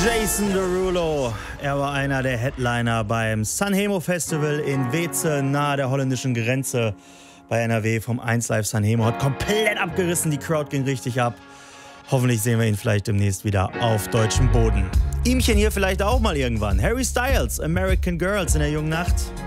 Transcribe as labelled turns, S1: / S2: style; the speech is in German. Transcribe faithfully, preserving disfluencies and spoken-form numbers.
S1: Jason Derulo, er war einer der Headliner beim Sanremo Festival in Weeze, nahe der holländischen Grenze bei N R W vom eins Live Sanremo. Hat komplett abgerissen, die Crowd ging richtig ab. Hoffentlich sehen wir ihn vielleicht demnächst wieder auf deutschem Boden. Ihmchen hier vielleicht auch mal irgendwann. Harry Styles, American Girls in der jungen Nacht.